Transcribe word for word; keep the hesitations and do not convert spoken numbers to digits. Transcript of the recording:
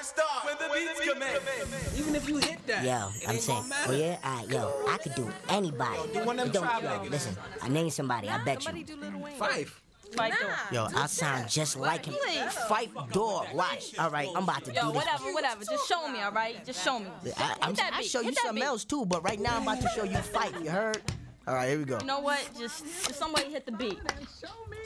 start when the beats come in. Even if you hit that, Yo, it I'm ain't saying, gonna matter. oh yeah, alright, yo, I could do anybody. Yo, do one of them Don't, trap yo, niggas. listen, I named somebody, I bet Somebody you. do Lil Wayne. Fife. Fight Yo, I sound just like him. Fight dog, watch. Alright, I'm about to Yo, do this. whatever, whatever. Just show me, alright? Just show me. I, I'm, Hit that I'll beat. show you Hit that something beat. else too, but right now I'm about to show you fight, you heard? Alright, here we go. You know what? Just, just somebody hit the beat.